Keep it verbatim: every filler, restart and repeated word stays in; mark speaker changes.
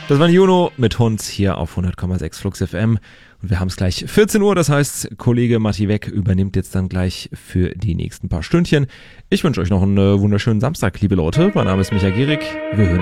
Speaker 1: Das war Juno mit Hund hier auf hundert Komma sechs Flux F M. Und wir haben es gleich vierzehn Uhr, das heißt, Kollege Matti Weck übernimmt jetzt dann gleich für die nächsten paar Stündchen. Ich wünsche euch noch einen wunderschönen Samstag, liebe Leute. Mein Name ist Michael Gierig. Wir hören